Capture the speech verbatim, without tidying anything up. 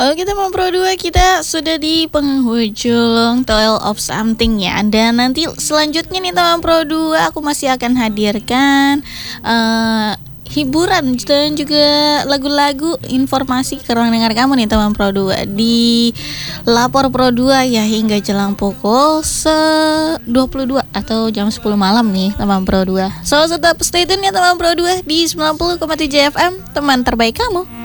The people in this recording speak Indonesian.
Oke teman Pro dua, kita sudah di penghujung Tale of Something ya. Dan nanti selanjutnya nih teman Pro dua, aku masih akan hadirkan uh, hiburan dan juga lagu-lagu informasi ke ruang dengar kamu nih teman Pro dua di Lapor Pro dua ya, hingga jelang pukul dua puluh dua atau jam sepuluh malam nih teman Pro dua. So tetap stay tune ya teman Pro dua di sembilan puluh koma tujuh F M, teman terbaik kamu.